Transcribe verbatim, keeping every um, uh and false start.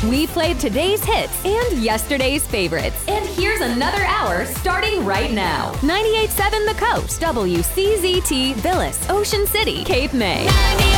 We played today's hits and yesterday's favorites. And here's another hour starting right now. ninety-eight point seven The Coast, W C Z T, Villas, Ocean City, Cape May.